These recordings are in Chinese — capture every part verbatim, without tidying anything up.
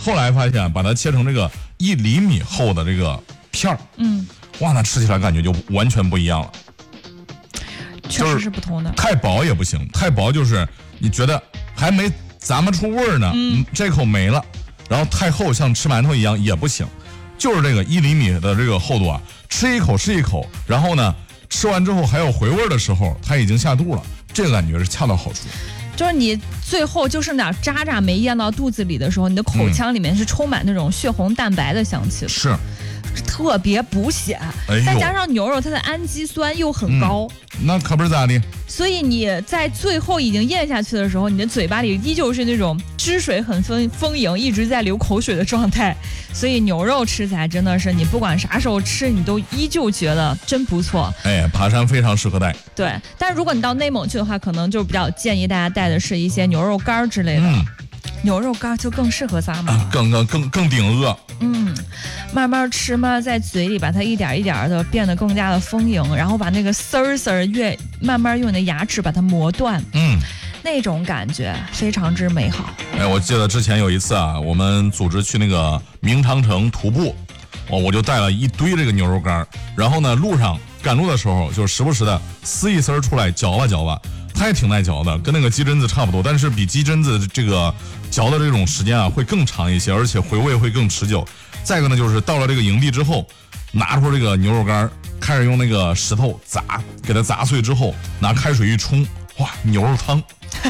后来发现把它切成这个一厘米厚的这个片儿， 嗯， 哇，那吃起来感觉就完全不一样了。 确实是不同的。 太薄也不行，太薄就是你觉得还没咂摸出味儿呢，嗯，这口没了。然后太厚像吃馒头一样也不行，就是这个一厘米的这个厚度啊，吃一口是一口，然后呢吃完之后还有回味的时候，它已经下肚了，这个感觉是恰到好处。 就是你最后就剩点渣渣没咽到肚子里的时候，你的口腔里面是充满那种血红蛋白的香气的， 是特别补血， 哎、 再加上牛肉它的氨基酸又很高、 嗯，那可不是咋的。 所以你在最后已经咽下去的时候，你的嘴巴里依旧是那种汁水很丰丰盈，一直在流口水的状态。所以牛肉吃起来真的是你不管啥时候吃，你都依旧觉得真不错。 哎，爬山非常适合带。 对，但是如果你到内蒙去的话，可能就比较建议大家带的是一些牛肉干之类的。嗯，牛肉干就更适合咱们、啊， 更更更更顶饿。 嗯，慢慢吃嘛，在嘴里把它一点一点的变得更加的丰盈，然后把那个丝儿丝儿越慢慢用你的牙齿把它磨断， 嗯， 那种感觉非常之美好。 哎，我记得之前有一次啊，我们组织去那个明长城徒步，我我就带了一堆这个牛肉干，然后呢，路上赶路的时候就时不时的撕一丝出来嚼吧嚼吧。它也挺耐嚼的，跟那个鸡胗子差不多，但是比鸡胗子这个嚼的这种时间啊会更长一些，而且回味会更持久。再一个呢，就是到了这个营地之后，拿出这个牛肉干，开始用那个石头砸，给它砸碎之后，拿开水一冲，哇，牛肉汤。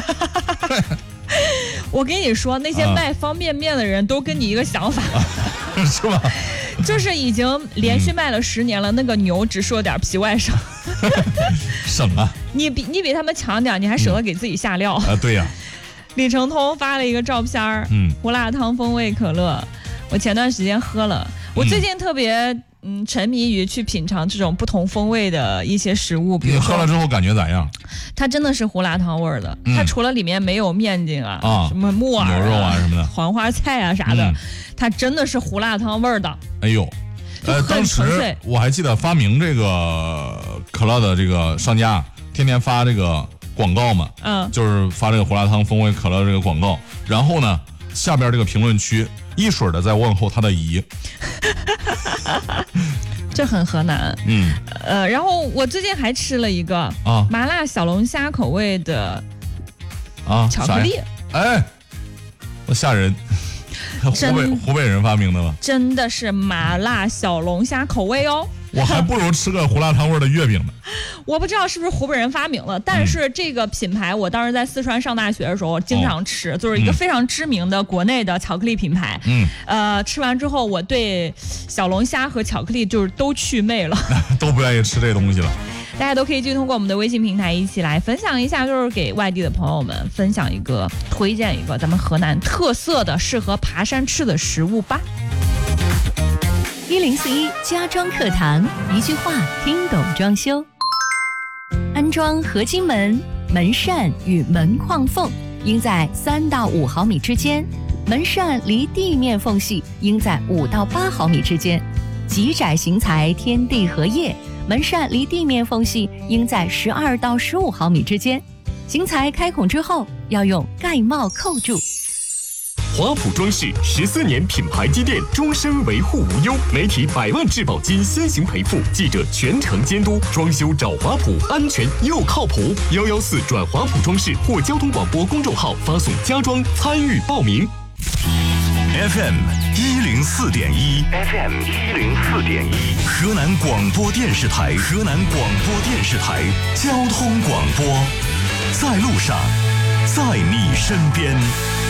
我跟你说，那些卖方便面的人都跟你一个想法， 啊、是吧？ 就是已经连续卖了十年了，嗯、那个牛只说点皮外伤， 省啊！ 你比你比他们强点，你还舍得给自己下料、 嗯、啊？对呀、啊。 李成通发了一个照片儿，嗯，胡辣汤风味可乐，我前段时间喝了，我最近特别嗯沉迷于去品尝这种不同风味的一些食物。比如你喝了之后感觉咋样？ 它真的是胡辣汤味儿的、嗯，它除了里面没有面筋啊，啊什么木耳、 牛肉啊什么的， 黄花菜啊啥的，嗯、它真的是胡辣汤味儿的。 哎呦，呃，当时我还记得发明这个可乐的这个商家天天发这个广告嘛，嗯，就是发这个胡辣汤风味可乐这个广告，然后呢，下边这个评论区一水的在问候他的姨。 这很河南，嗯，呃，然后我最近还吃了一个啊麻辣小龙虾口味的啊巧克力， 哎，那吓人，湖北湖北人发明的吗？ 真的是麻辣小龙虾口味哦。 我还不如吃个胡辣汤味的月饼呢。 我不知道是不是湖北人发明了，但是这个品牌我当时在四川上大学的时候经常吃，哦、就是一个非常知名的国内的巧克力品牌。嗯，呃，吃完之后我对小龙虾和巧克力就是都祛魅了， 都不愿意吃这东西了。 大家都可以去通过我们的微信平台一起来分享一下，就是给外地的朋友们分享一个、推荐一个咱们河南特色的适合爬山吃的食物吧。 一零四一家装课堂，一句话听懂装修。安装合金门、门扇与门框缝应在三到五毫米之间，门扇离地面缝隙应在五到八毫米之间。极窄型材天地合页，门扇离地面缝隙应在十二到十五毫米之间。型材开孔之后要用盖帽扣住。 华普装饰十四年品牌积淀，终身维护无忧，媒体百万质保金先行赔付，记者全程监督，装修找华普，安全又靠谱。幺幺四转华普装饰或交通广播公众号发送家装参与报名。 F M 一零四点一 ，F M 一零四点一，河南广播电视台，河南广播电视台交通广播，在路上，在你身边。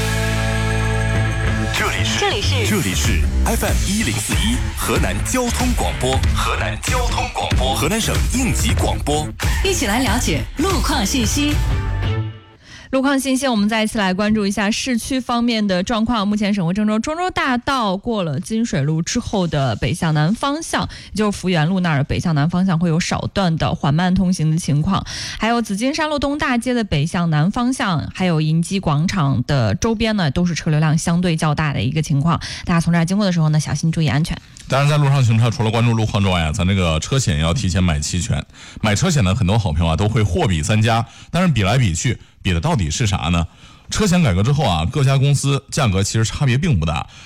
这里是这里是这里是 F M 一零四一河南交通广播，河南交通广播，河南省应急广播， 一起来了解路况信息。 路况信息，我们再一次来关注一下市区方面的状况。目前省会郑州中州大道过了金水路之后的北向南方向，也就是福源路那儿的北向南方向会有少段的缓慢通行的情况。还有紫金山路东大街的北向南方向，还有银基广场的周边呢，都是车流量相对较大的一个情况。大家从这儿经过的时候呢，小心注意安全。 当然，在路上行车，除了关注路况之外啊，咱这个车险要提前买齐全。买车险的很多好朋友啊，都会货比三家，但是比来比去，比的到底是啥呢？车险改革之后啊，各家公司价格其实差别并不大。